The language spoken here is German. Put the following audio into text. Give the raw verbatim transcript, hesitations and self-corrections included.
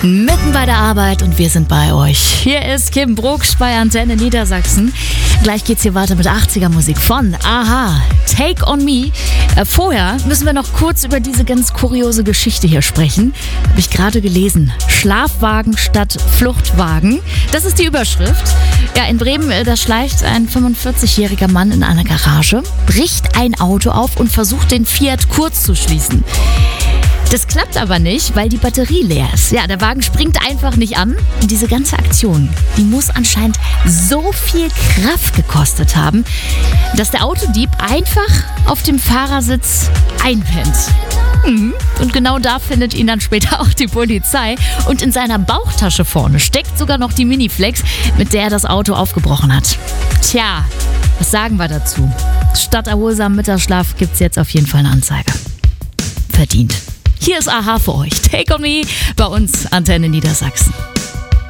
Mitten bei der Arbeit und wir sind bei euch. Hier ist Kim Brugsch bei Antenne Niedersachsen. Gleich geht's hier weiter mit achtziger Musik von a-ha. Take on Me. Äh, vorher müssen wir noch kurz über diese ganz kuriose Geschichte hier sprechen. Habe ich gerade gelesen. Schlafwagen statt Fluchtwagen. Das ist die Überschrift. Ja, in Bremen, äh, da schleicht ein fünfundvierzigjähriger Mann in einer Garage, bricht ein Auto auf und versucht, den Fiat kurz zu schließen. Das klappt aber nicht, weil die Batterie leer ist. Ja, der Wagen springt einfach nicht an. Und diese ganze Aktion, die muss anscheinend so viel Kraft gekostet haben, dass der Autodieb einfach auf dem Fahrersitz einpennt. Mhm. Und genau da findet ihn dann später auch die Polizei. Und in seiner Bauchtasche vorne steckt sogar noch die Miniflex, mit der er das Auto aufgebrochen hat. Tja, was sagen wir dazu? Statt erholsamen Mittagsschlaf gibt's jetzt auf jeden Fall eine Anzeige. Verdient. Hier ist a-ha für euch. Take on Me bei uns, Antenne Niedersachsen.